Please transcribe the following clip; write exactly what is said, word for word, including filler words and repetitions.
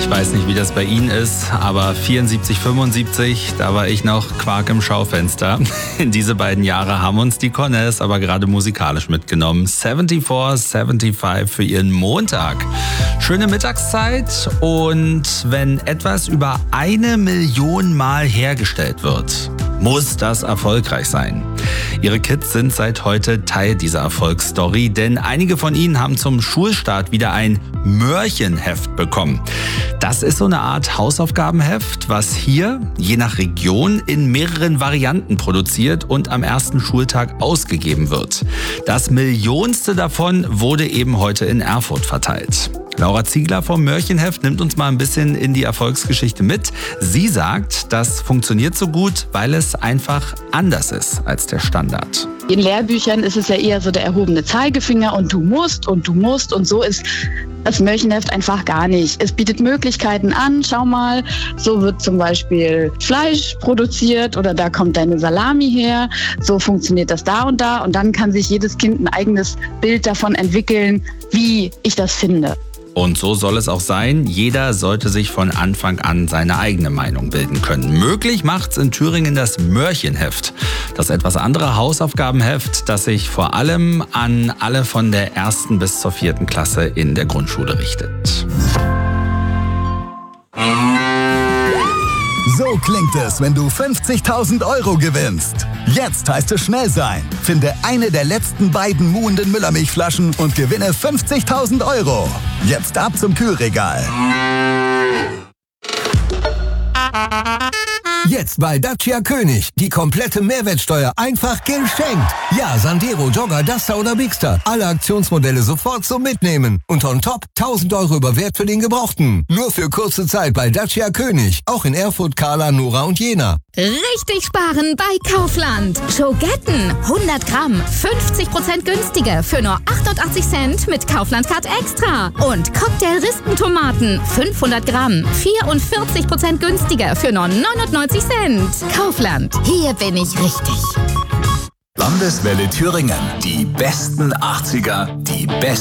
Ich weiß nicht, wie das bei Ihnen ist, aber vierundsiebzig, fünfundsiebzig, da war ich noch Quark im Schaufenster. In diese beiden Jahre haben uns die Connells aber gerade musikalisch mitgenommen. vierundsiebzig, fünfundsiebzig für Ihren Montag. Schöne Mittagszeit, und wenn etwas über eine Million Mal hergestellt wird, muss das erfolgreich sein. Ihre Kids sind seit heute Teil dieser Erfolgsstory, denn einige von ihnen haben zum Schulstart wieder ein Mörchenheft bekommen. Das ist so eine Art Hausaufgabenheft, was hier, je nach Region, in mehreren Varianten produziert und am ersten Schultag ausgegeben wird. Das Millionste davon wurde eben heute in Erfurt verteilt. Laura Ziegler vom Mörchenheft nimmt uns mal ein bisschen in die Erfolgsgeschichte mit. Sie sagt, das funktioniert so gut, weil es einfach anders ist als der Standard. In Lehrbüchern ist es ja eher so der erhobene Zeigefinger und du musst und du musst, und so ist das Mörchenheft einfach gar nicht. Es bietet Möglichkeiten an. Schau mal, so wird zum Beispiel Fleisch produziert oder da kommt deine Salami her. So funktioniert das da und da, und dann kann sich jedes Kind ein eigenes Bild davon entwickeln, wie ich das finde. Und so soll es auch sein. Jeder sollte sich von Anfang an seine eigene Meinung bilden können. Möglich macht's in Thüringen das Mörchenheft. Das etwas andere Hausaufgabenheft, das sich vor allem an alle von der ersten bis zur vierten Klasse in der Grundschule richtet. So klingt es, wenn du fünfzigtausend Euro gewinnst. Jetzt heißt es schnell sein. Finde eine der letzten beiden muhenden Müllermilchflaschen und gewinne fünfzigtausend Euro. Jetzt ab zum Kühlregal. Jetzt bei Dacia König. Die komplette Mehrwertsteuer einfach geschenkt. Ja, Sandero, Jogger, Duster oder Bigster. Alle Aktionsmodelle sofort zum Mitnehmen. Und on top tausend Euro über Wert für den Gebrauchten. Nur für kurze Zeit bei Dacia König. Auch in Erfurt, Kahla, Nora und Jena. Richtig sparen bei Kaufland. Schogetten hundert Gramm, fünfzig Prozent günstiger für nur achtundachtzig Cent mit Kaufland Card Extra. Und Cocktail-Rispentomaten fünfhundert Gramm, vierundvierzig Prozent günstiger für nur neunundneunzig Cent. Kaufland, hier bin ich richtig. Landeswelle Thüringen. Die besten achtziger, die besten